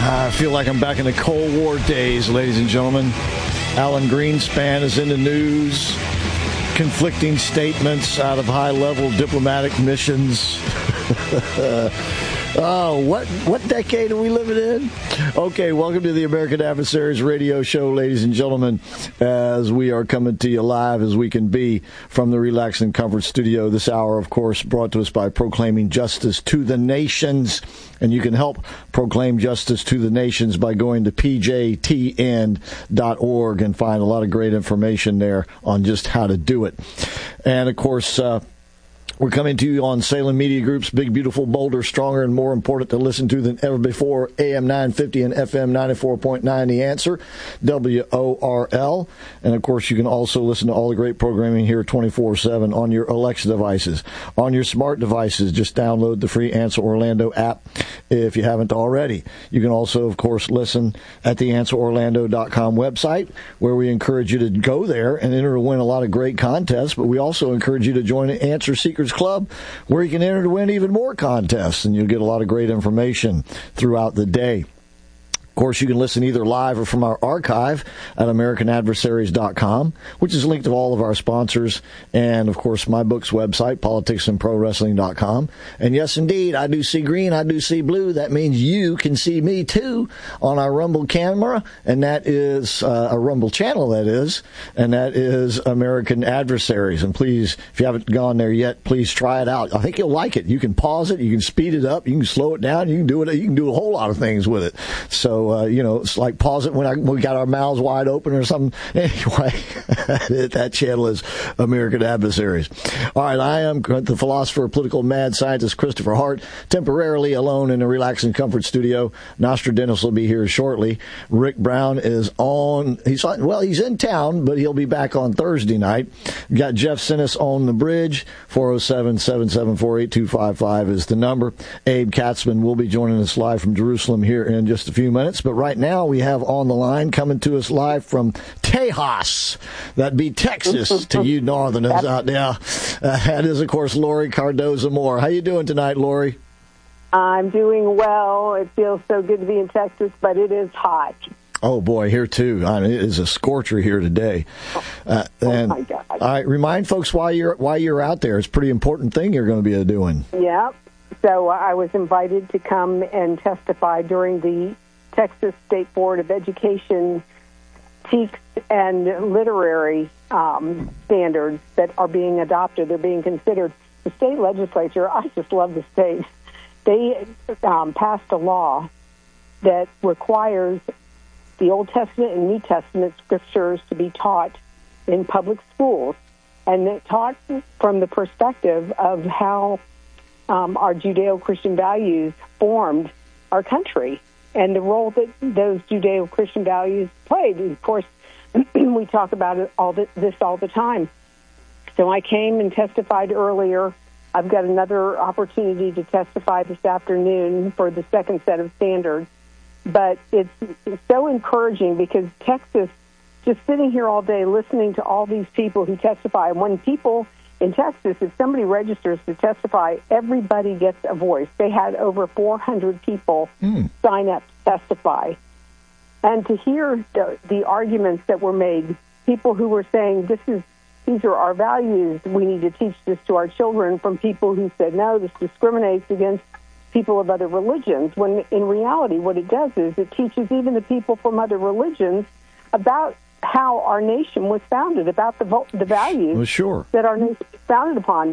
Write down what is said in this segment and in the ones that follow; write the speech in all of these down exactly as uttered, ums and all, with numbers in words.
I feel like I'm back in the Cold War days, ladies and gentlemen. Alan Greenspan is in the news. Conflicting statements out of high-level diplomatic missions. Oh, what what decade are we living in? Okay, welcome to the American Adversaries radio show, ladies and gentlemen, as we are coming to you live as we can be from the Relax and Comfort studio. This hour, of course, brought to us by Proclaiming Justice to the Nations. And you can help proclaim justice to the nations by going to P J T N dot org and find a lot of great information there on just how to do it. And, of course, uh, we're coming to you on Salem Media Group's Big, Beautiful, Bolder, Stronger, and more important to listen to than ever before, A M nine fifty and F M ninety-four point nine, The Answer, W O R L. And, of course, you can also listen to all the great programming here twenty-four seven on your Alexa devices. On your smart devices, just download the free Answer Orlando app if you haven't already. You can also, of course, listen at the answer orlando dot com website, where we encourage you to go there and enter to win a lot of great contests, but we also encourage you to join the Answer Seekers Club, where you can enter to win even more contests, and you'll get a lot of great information throughout the day. Of course, you can listen either live or from our archive at american adversaries dot com, which is linked to all of our sponsors, and, of course, my book's website, politics and pro wrestling dot com. And, yes, indeed, I do see green, I do see blue. That means you can see me, too, on our Rumble camera, and that is uh, a Rumble channel, that is, and that is American Adversaries. And please, if you haven't gone there yet, please try it out. I think you'll like it. You can pause it, you can speed it up, you can slow it down, you can do it. You can do a whole lot of things with it. So, Uh, you know, it's like pause it when I, we got our mouths wide open or something. Anyway, that channel is American Adversaries. All right, I am the philosopher, political mad scientist Christopher Hart, temporarily alone in a Relax and Comfort studio. Nostradamus will be here shortly. Rick Brown is on. He's on, well, he's in town, but he'll be back on Thursday night. We've got Jeff Sinnis on the bridge. four oh seven, seven seven four, eight two five five is the number. Abe Katzman will be joining us live from Jerusalem here in just a few minutes. But right now we have on the line, coming to us live from Tejas, that'd be Texas to you northerners out there. Uh, that is, of course, Lori Cardoza Moore. How you doing tonight, Lori? I'm doing well. It feels so good to be in Texas, but it is hot. Oh, boy, here, too. I mean, it is a scorcher here today. Uh, and, oh, my God. All right, remind folks why you're why you're out there. It's a pretty important thing you're going to be doing. Yeah. So uh, I was invited to come and testify during the Texas State Board of Education text and literary um, standards that are being adopted. They're being considered. The state legislature, I just love the state, they um, passed a law that requires the Old Testament and New Testament scriptures to be taught in public schools, and it taught from the perspective of how um, our Judeo-Christian values formed our country and the role that those Judeo-Christian values played. Of course, we talk about it all the, this all the time. So I came and testified earlier. I've got another opportunity to testify this afternoon for the second set of standards. But it's, it's so encouraging because Texas, just sitting here all day listening to all these people who testify, and when people in Texas, if somebody registers to testify, everybody gets a voice. They had over four hundred people mm. sign up to testify. And to hear the, the arguments that were made, people who were saying, this is these are our values, we need to teach this to our children, from people who said, no, this discriminates against people of other religions, when in reality what it does is it teaches even the people from other religions about how our nation was founded, about the the values well, sure. that our nation is founded upon.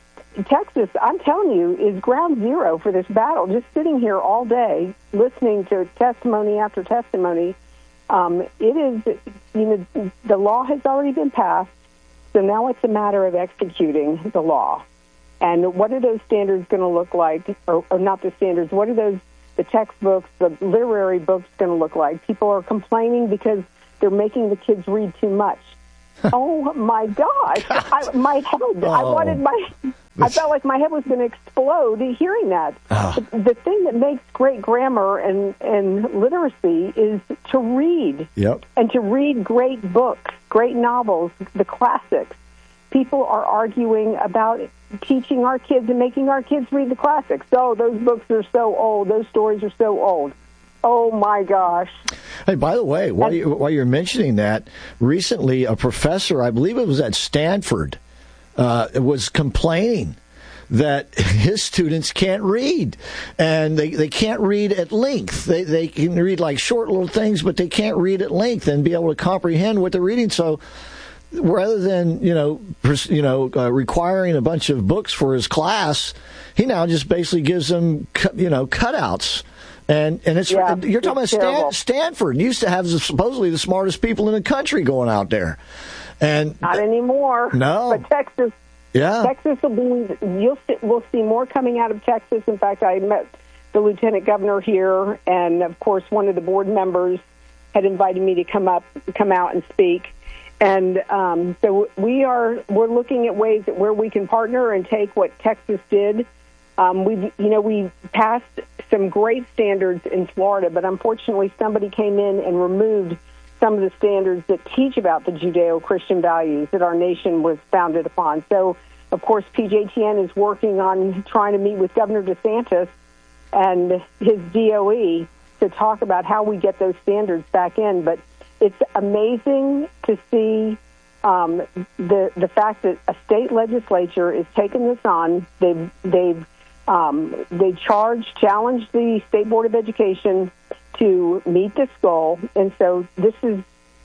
Texas, I'm telling you, is ground zero for this battle. Just sitting here all day, listening to testimony after testimony, um, it is, you know, the law has already been passed, so now it's a matter of executing the law. And what are those standards going to look like, or, or not the standards, what are those, the textbooks, the literary books going to look like? People are complaining because they're making the kids read too much. Oh, my gosh. I, my head, oh. I wanted my, I felt like my head was going to explode hearing that. Oh. The, the thing that makes great grammar and, and literacy is to read. Yep. And to read great books, great novels, the classics. People are arguing about teaching our kids and making our kids read the classics. Oh, those books are so old. Those stories are so old. Oh, my gosh. Hey, by the way, while, you, while you're mentioning that, recently a professor, I believe it was at Stanford, uh, was complaining that his students can't read, and they, they can't read at length. They they can read like short little things, but they can't read at length and be able to comprehend what they're reading. So rather than, you know, pers- you know, uh, requiring a bunch of books for his class, he now just basically gives them, cu- you know, cutouts. And and it's yeah, you're talking it's about Stan, Stanford used to have the, supposedly the smartest people in the country going out there, and not anymore. No, but Texas. Yeah, Texas will be. You'll see, we'll see more coming out of Texas. In fact, I met the lieutenant governor here, and of course, one of the board members had invited me to come up, come out and speak. And um, so we are we're looking at ways that where we can partner and take what Texas did. Um, we, you know, we passed some great standards in Florida, but unfortunately, somebody came in and removed some of the standards that teach about the Judeo-Christian values that our nation was founded upon. So, of course, P J T N is working on trying to meet with Governor DeSantis and his D O E to talk about how we get those standards back in. But it's amazing to see um, the the fact that a state legislature is taking this on. They've they've um, they charged, challenged the State Board of Education to meet this goal, and so this is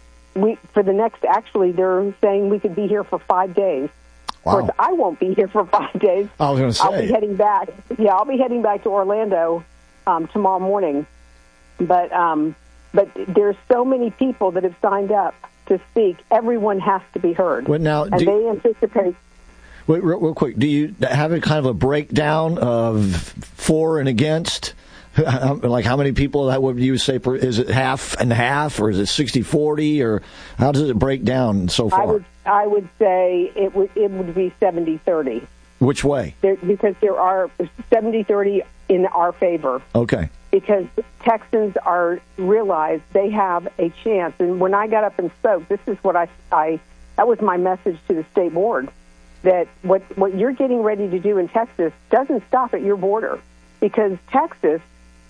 we for the next. Actually, they're saying we could be here for five days. Wow. Of course, I won't be here for five days. I was going to say I'll be heading back. Yeah, I'll be heading back to Orlando um, tomorrow morning. But um, but there's so many people that have signed up to speak. Everyone has to be heard. Well, now, and do, they anticipate. Wait, real, real quick. Do you have a kind of a breakdown of for and against? Like how many people that would you say? Per, is it half and half, or is it sixty forty, or how does it break down so far? I would I would say it would it would be seventy thirty. Which way? There, because there are seventy thirty in our favor. Okay. Because Texans are realize they have a chance. And when I got up and spoke, this is what I I that was my message to the state board, that what what you're getting ready to do in Texas doesn't stop at your border, because Texas.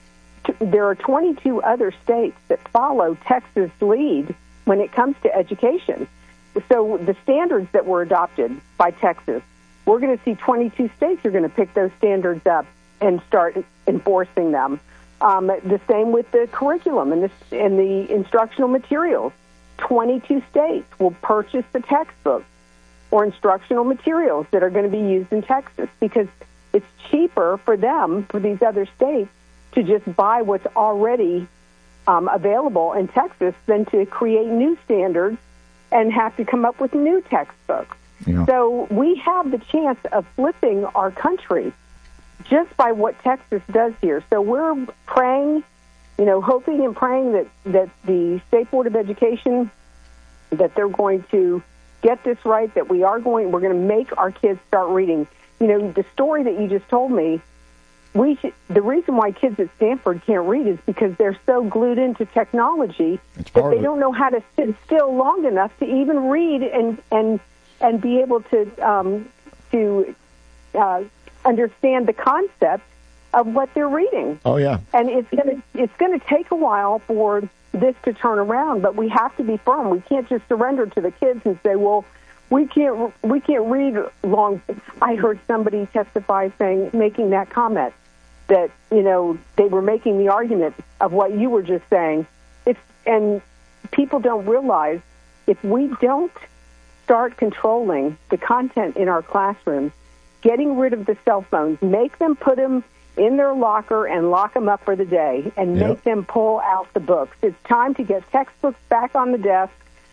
There are twenty-two other states that follow Texas' lead when it comes to education. So the standards that were adopted by Texas, we're going to see twenty-two states are going to pick those standards up and start enforcing them. Um, the same with the curriculum and, this, and the instructional materials. twenty-two states will purchase the textbooks or instructional materials that are going to be used in Texas, because it's cheaper for them, for these other states, to just buy what's already um, available in Texas than to create new standards and have to come up with new textbooks. Yeah. So we have the chance of flipping our country just by what Texas does here. So we're praying, you know, hoping and praying that, that the State Board of Education, that they're going to get this right, that we are going, we're going to make our kids start reading. You know, the story that you just told me, We should, the reason why kids at Stanford can't read is because they're so glued into technology that they don't know how to sit still long enough to even read and and and be able to um, to uh, understand the concept of what they're reading. Oh yeah, and it's gonna it's gonna take a while for this to turn around, but we have to be firm. We can't just surrender to the kids and say, well, We can't we can't read long. I heard somebody testify saying, making that comment, that, you know, they were making the argument of what you were just saying. It's, and people don't realize, if we don't start controlling the content in our classrooms, getting rid of the cell phones, make them put them in their locker and lock them up for the day, and yep. make them pull out the books. It's time to get textbooks back on the desk.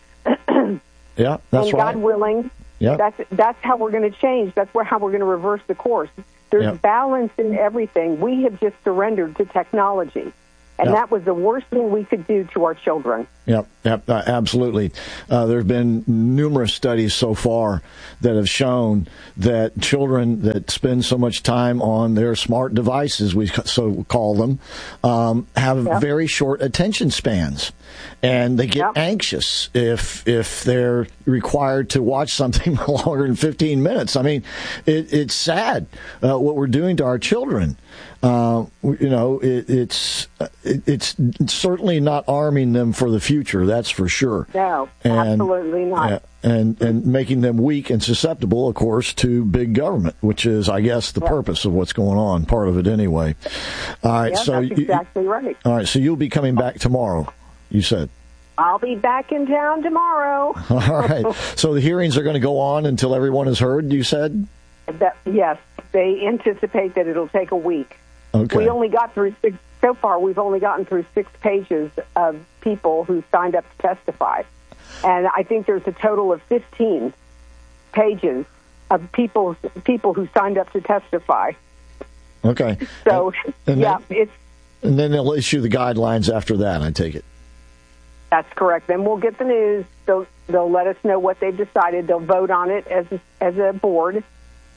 Yeah, that's and right. God willing, yep. that's that's how we're going to change. That's where how we're going to reverse the course. There's yep. balance in everything. We have just surrendered to technology, and yep. that was the worst thing we could do to our children. Yep, yep, uh, absolutely. Uh, there have been numerous studies so far that have shown that children that spend so much time on their smart devices, we so call them, um, have yep. very short attention spans, and they get yep. anxious if if they're required to watch something longer than fifteen minutes. I mean, it, it's sad uh, what we're doing to our children. Uh, you know, it, it's it, it's certainly not arming them for the future. That's for sure. No, and, absolutely not. Uh, and and making them weak and susceptible, of course, to big government, which is, I guess, the yep. purpose of what's going on. Part of it, anyway. All right, yeah, so that's exactly you, right. All right, so you'll be coming back tomorrow. You said. I'll be back in town tomorrow. All right. So the hearings are going to go on until everyone is heard. You said. That, yes, they anticipate that it'll take a week. Okay. We only got through six, so far we've only gotten through six pages of people who signed up to testify. And I think there's a total of fifteen pages of people people who signed up to testify. Okay. So, and yeah, then, it's... And then they'll issue the guidelines after that, I take it. That's correct. Then we'll get the news. They'll, they'll let us know what they've decided. They'll vote on it as a, as a board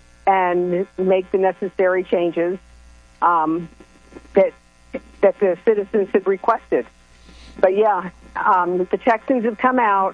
and make the necessary changes. Um, that that the citizens had requested. But yeah, um, the Texans have come out,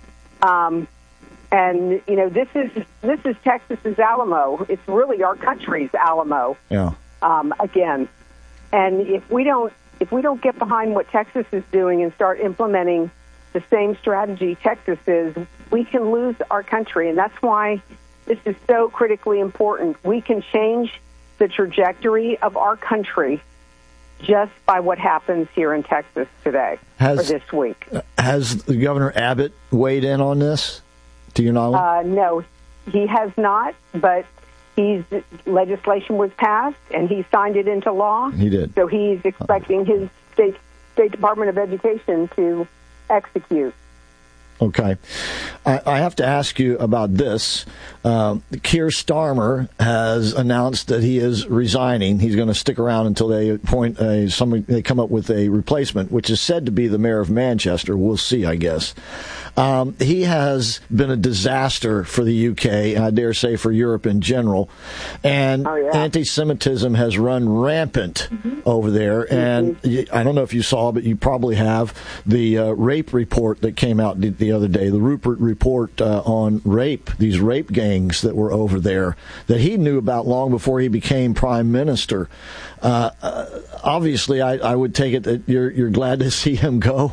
um, and you know this is this is Texas's Alamo. It's really our country's Alamo. Yeah. Um, again, and if we don't if we don't get behind what Texas is doing and start implementing the same strategy Texas is, we can lose our country, and that's why this is so critically important. We can change the trajectory of our country just by what happens here in Texas today has, or this week. Has Governor Abbott weighed in on this, to your knowledge? Uh, no, he has not, but he's legislation was passed, and he signed it into law. He did. So he's expecting his state, State Department of Education to execute. Okay. I, I have to ask you about this. Um, Keir Starmer has announced that he is resigning. He's going to stick around until they appoint a, somebody, they come up with a replacement, which is said to be the mayor of Manchester. We'll see, I guess. Um, he has been a disaster for the U K, and I dare say for Europe in general. And oh, yeah. anti-Semitism has run rampant mm-hmm. over there. And mm-hmm. I don't know if you saw, but you probably have, the uh, rape report that came out the, the other day, the Rupert report uh, on rape, these rape gangs that were over there that he knew about long before he became prime minister. Uh, uh, obviously, I, I would take it that you're, you're glad to see him go.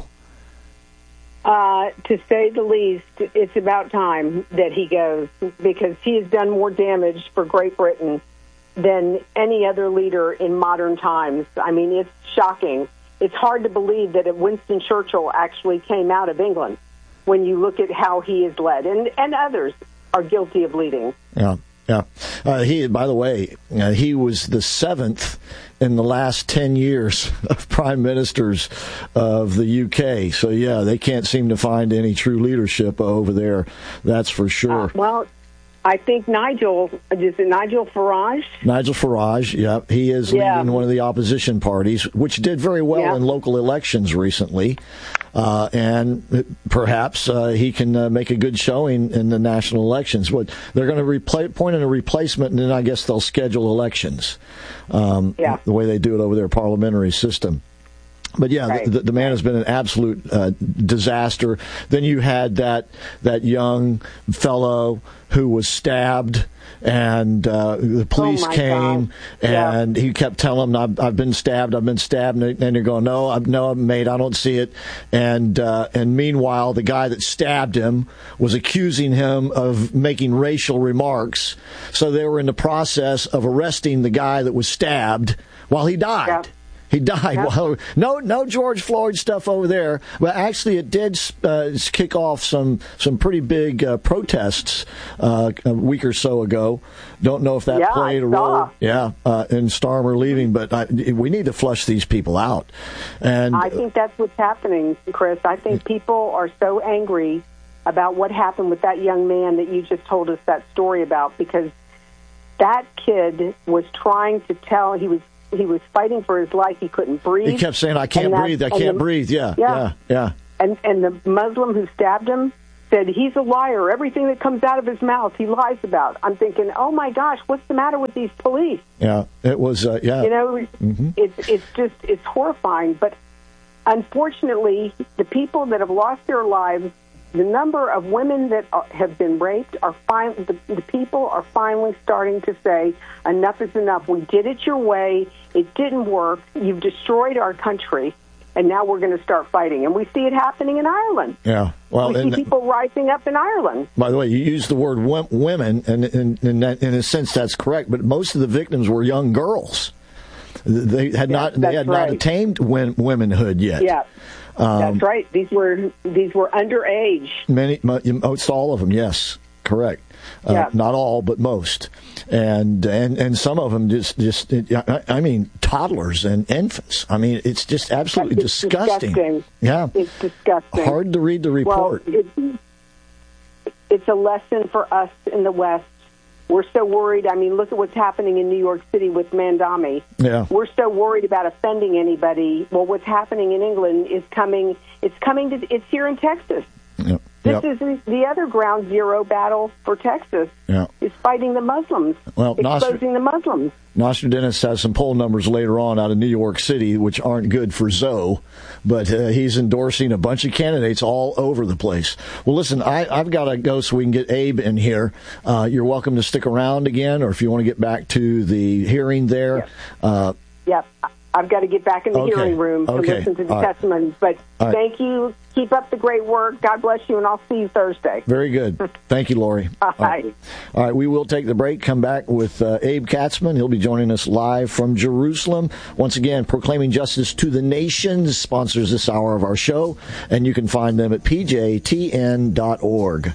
Uh, to say the least, it's about time that he goes, because he has done more damage for Great Britain than any other leader in modern times. I mean, it's shocking. It's hard to believe that Winston Churchill actually came out of England when you look at how he is led, and, and others are guilty of leading. Yeah, yeah. Uh, he, by the way, uh, he was the seventh in the last ten years of prime ministers of the U K. So, yeah, they can't seem to find any true leadership over there. That's for sure. Uh, well, I think Nigel, is it Nigel Farage? Nigel Farage, yeah. He is yeah. leading one of the opposition parties, which did very well yeah. in local elections recently. Uh, and perhaps uh, he can uh, make a good showing in the national elections. But they're going to repla- appoint in a replacement, and then I guess they'll schedule elections um, yeah. the way they do it over their parliamentary system. But yeah, right. the, the man has been an absolute uh, disaster. Then you had that that young fellow who was stabbed, and uh, the police oh came, yeah. and he kept telling them, I've, "I've been stabbed, I've been stabbed," and they're going, "No, I'm, no, mate, I don't see it." And uh, and meanwhile, the guy that stabbed him was accusing him of making racial remarks. So they were in the process of arresting the guy that was stabbed while he died. Yeah. He died. Yep. Well, no, no George Floyd stuff over there. But actually, it did uh, kick off some some pretty big uh, protests uh, a week or so ago. Don't know if that yeah, played a role. Yeah, uh, in Starmer leaving, but I, we need to flush these people out. And I think that's what's happening, Chris. I think people are so angry about what happened with that young man that you just told us that story about, because that kid was trying to tell he was. He was fighting for his life. He couldn't breathe. He kept saying, "I can't breathe. I can't the, breathe." Yeah, yeah, yeah, yeah. And, and the Muslim who stabbed him said, he's a liar. Everything that comes out of his mouth, he lies about. I'm thinking, oh, my gosh, what's the matter with these police? Yeah, it was, uh, yeah. You know, mm-hmm. it's, it's just, it's horrifying. But unfortunately, the people that have lost their lives, the number of women that are, have been raped, are fin- the, the people are finally starting to say, enough is enough. We did it your way. It didn't work. You've destroyed our country. And now we're going to start fighting. And we see it happening in Ireland. Yeah. Well, we see and, people rising up in Ireland. By the way, you used the word women, and in, in, that, in a sense that's correct, but most of the victims were young girls. They had yes, not they had right. not attained womanhood yet. Yeah. Um, that's right. These were these were underage. Many, most all of them, yes. Correct. Uh, yeah. Not all, but most. And and and some of them just, just I mean, toddlers and infants. I mean, it's just absolutely it's disgusting. disgusting. Yeah. It's disgusting. Hard to read the report. Well, it's, it's a lesson for us in the West. We're so worried. I mean, look at what's happening in New York City with Mandami. Yeah. We're so worried about offending anybody. Well, what's happening in England is coming. It's coming to. It's here in Texas. Yep. This yep. is the other ground zero battle for Texas. Yeah. Is fighting the Muslims. Well, exposing Nostr- the Muslims. Nostradamus has some poll numbers later on out of New York City, which aren't good for Zoe, but uh, he's endorsing a bunch of candidates all over the place. Well, listen, I, I've got to go so we can get Abe in here. Uh, you're welcome to stick around again, or if you want to get back to the hearing there. Yep. Uh, yep. I've got to get back in the okay. hearing room to okay. listen to the all testimonies. But right. thank you. Keep up the great work. God bless you, and I'll see you Thursday. Very good. Thank you, Lori. All right. All right. All right, we will take the break, come back with uh, Abe Katzman. He'll be joining us live from Jerusalem. Once again, Proclaiming Justice to the Nations sponsors this hour of our show, and you can find them at p j t n dot org.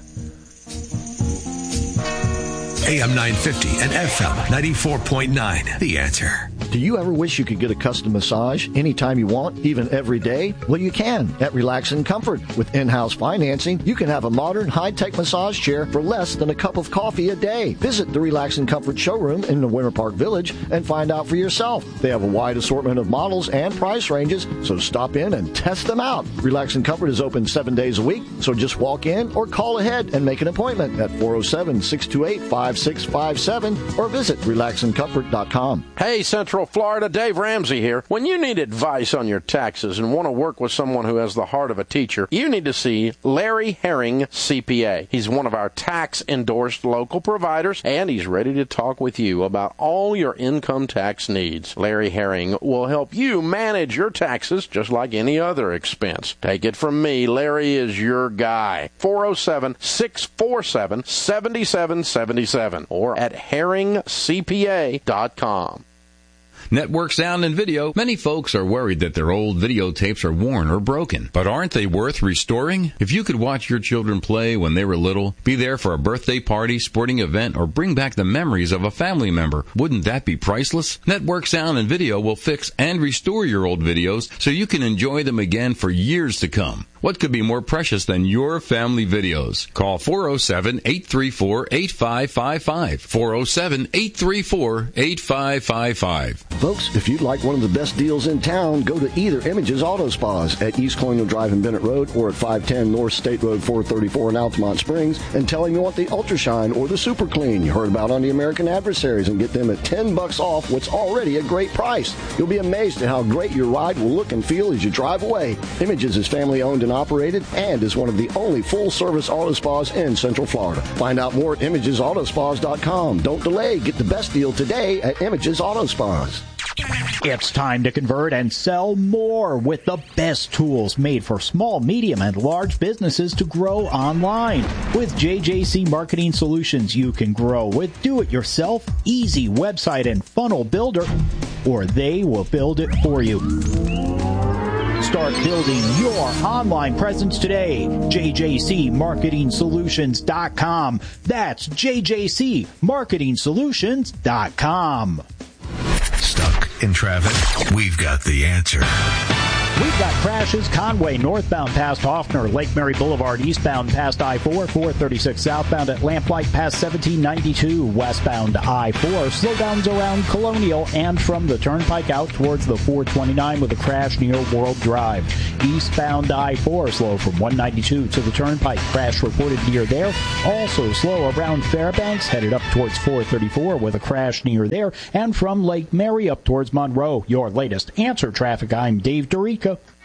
A M nine fifty and F M ninety-four point nine. The Answer. Do you ever wish you could get a custom massage anytime you want, even every day? Well, you can at Relax and Comfort. With in-house financing, you can have a modern, high-tech massage chair for less than a cup of coffee a day. Visit the Relax and Comfort showroom in the Winter Park Village and find out for yourself. They have a wide assortment of models and price ranges, so stop in and test them out. Relax and Comfort is open seven days a week, so just walk in or call ahead and make an appointment at four oh seven, six two eight, five six five seven or visit relax and comfort dot com. Hey, Central Florida, Dave Ramsey here. When you need advice on your taxes and want to work with someone who has the heart of a teacher, you need to see Larry Herring, C P A. He's one of our tax-endorsed local providers, and he's ready to talk with you about all your income tax needs. Larry Herring will help you manage your taxes just like any other expense. Take it from me, Larry is your guy. four oh seven, six four seven, seven seven seven seven or at herring c p a dot com. Network Sound and Video. Many folks are worried that their old videotapes are worn or broken. But aren't they worth restoring? If you could watch your children play when they were little, be there for a birthday party, sporting event, or bring back the memories of a family member, wouldn't that be priceless? Network Sound and Video will fix and restore your old videos so you can enjoy them again for years to come. What could be more precious than your family videos? Call four oh seven, eight three four, eight five five five. four oh seven, eight three four, eight five five five. Folks, if you'd like one of the best deals in town, go to either Images Auto Spas at East Colonial Drive in Bennett Road or at five ten North State Road four thirty-four in Altamont Springs and tell them you want the Ultra Shine or the Super Clean you heard about on the American Adversaries and get them at ten bucks off what's already a great price. You'll be amazed at how great your ride will look and feel as you drive away. Images is family owned and operated and is one of the only full-service auto spas in Central Florida. Find out more at images auto spas dot com. Don't delay. Get the best deal today at Images Auto Spas. It's time to convert and sell more with the best tools made for small, medium, and large businesses to grow online. With J J C Marketing Solutions, you can grow with do-it-yourself, easy website and funnel builder, or they will build it for you. Start building your online presence today. J J C Marketing Solutions dot com. That's J J C Marketing Solutions dot com. Stuck in traffic? We've got the answer. We've got crashes Conway northbound past Hoffner, Lake Mary Boulevard eastbound past I four, four thirty-six southbound at Lamplight past seventeen ninety-two westbound I four. Slowdowns around Colonial and from the Turnpike out towards the four twenty-nine with a crash near World Drive. Eastbound I four slow from one ninety-two to the Turnpike. Crash reported near there. Also slow around Fairbanks, headed up towards four thirty-four with a crash near there. And from Lake Mary up towards Monroe. Your latest Answer Traffic, I'm Dave Dorica.